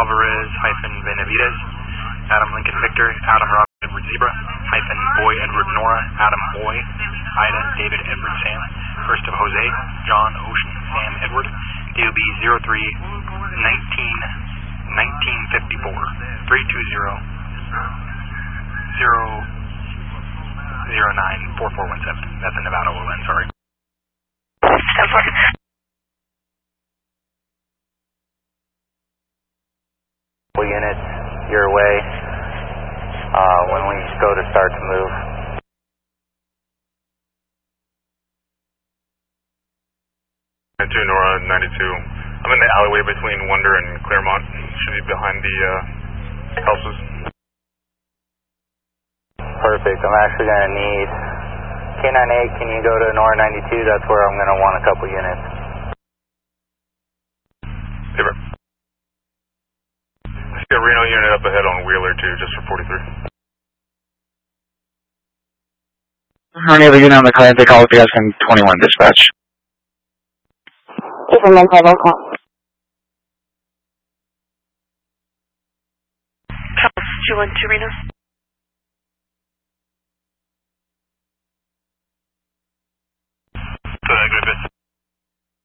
Alvarez-Benavides, Adam Lincoln Victor, Adam Robert Edward Zebra, Boy Edward Nora, Adam Boy, Ida David Edward Sam, First of Jose, John Ocean Sam Edward, DOB 03-19-1954, 320-009-4417. That's a Nevada OLN, sorry. Units your way when we go to start to move. 92 Nora 92. I'm in the alleyway between Wonder and Claremont. Should be behind the houses. Perfect. I'm actually going to need K98. Can you go to Nora 92? That's where I'm going to want a couple units. Paper. I see a Reno unit up ahead on Wheeler too, just for 43. Any other unit on the Caliente call with you guys can 21 dispatch. Superman 5 call. Charles 212 Reno.